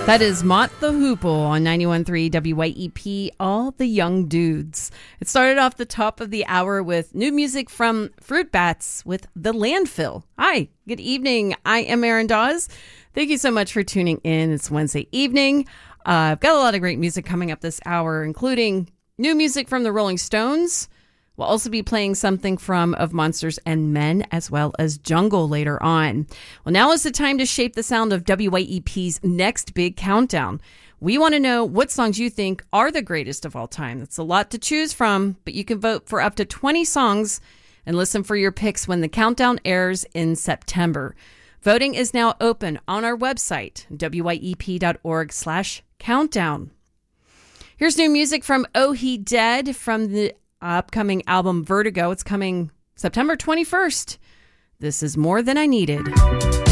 That is Mott the Hoople on 91.3 WYEP, All the Young Dudes. It started off the top of the hour with new music from Fruit Bats with The Landfill. Hi, good evening. I am Erin Dawes. Thank you so much for tuning in. It's Wednesday evening. I've got a lot of great music coming up this hour, including new music from the Rolling Stones. We'll also be playing something from Of Monsters and Men, as well as Jungle later on. Well, now is the time to shape the sound of WYEP's next big countdown. We want to know what songs you think are the greatest of all time. That's a lot to choose from, but you can vote for up to 20 songs and listen for your picks when the countdown airs in September. Voting is now open on our website, wyep.org/countdown. Here's new music from Oh He Dead from the upcoming album Vertigo. It's coming September 21st. This is More Than I Needed.